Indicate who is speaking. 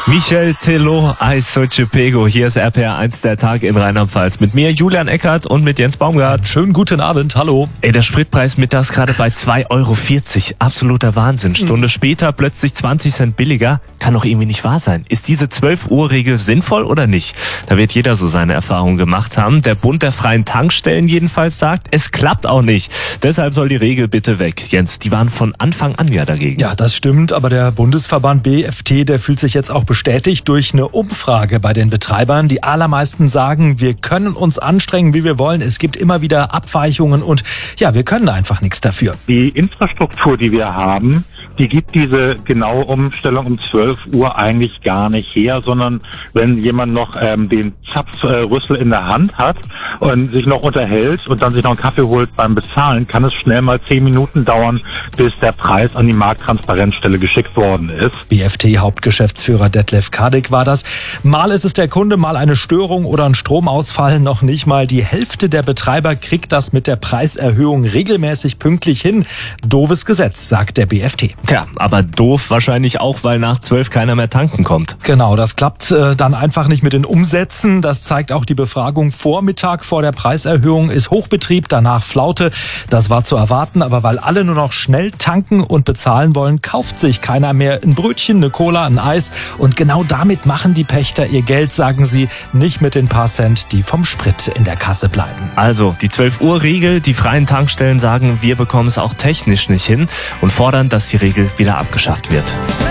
Speaker 1: Michel Tello, Eis Pego. Hier ist RPR1 der Tag in Rheinland-Pfalz. Mit mir Julian Eckert und mit Jens Baumgart.
Speaker 2: Schönen guten Abend, hallo.
Speaker 1: Der Spritpreis mittags gerade bei 2,40 Euro. Absoluter Wahnsinn. Stunde später plötzlich 20 Cent billiger. Kann doch irgendwie nicht wahr sein. Ist diese 12-Uhr-Regel sinnvoll oder nicht? Da wird jeder so seine Erfahrungen gemacht haben. Der Bund der freien Tankstellen jedenfalls sagt, es klappt auch nicht. Deshalb soll die Regel bitte weg. Jens, die waren von Anfang an ja dagegen.
Speaker 2: Ja, das stimmt, aber der Bundesverband BFT, der fühlt sich jetzt auch bestätigt durch eine Umfrage bei den Betreibern. Die allermeisten sagen, wir können uns anstrengen, wie wir wollen. Es gibt immer wieder Abweichungen und ja, wir können einfach nichts dafür.
Speaker 3: Die Infrastruktur, die wir haben, die gibt diese genaue Umstellung um 12 Uhr eigentlich gar nicht her, sondern wenn jemand noch den Zapfrüssel in der Hand hat und sich noch unterhält und dann sich noch einen Kaffee holt beim Bezahlen, kann es schnell mal 10 Minuten dauern, bis der Preis an die Markttransparenzstelle geschickt worden ist.
Speaker 2: BFT-Hauptgeschäftsführer Detlef Kadik war das. Mal ist es der Kunde, mal eine Störung oder ein Stromausfall. Noch nicht mal die Hälfte der Betreiber kriegt das mit der Preiserhöhung regelmäßig pünktlich hin. Doofes Gesetz, sagt der BFT.
Speaker 1: Tja, aber doof wahrscheinlich auch, weil nach 12 keiner mehr tanken kommt.
Speaker 2: Genau, das klappt dann einfach nicht mit den Umsätzen. Das zeigt auch die Befragung Vormittag vor der Preiserhöhung. Ist Hochbetrieb, danach Flaute. Das war zu erwarten, aber weil alle nur noch schnell tanken und bezahlen wollen, kauft sich keiner mehr ein Brötchen, eine Cola, ein Eis. Und genau damit machen die Pächter ihr Geld, sagen sie, nicht mit den paar Cent, die vom Sprit in der Kasse bleiben.
Speaker 1: Also, die 12-Uhr-Regel, die freien Tankstellen sagen, wir bekommen es auch technisch nicht hin und fordern, dass die Regel wieder abgeschafft wird.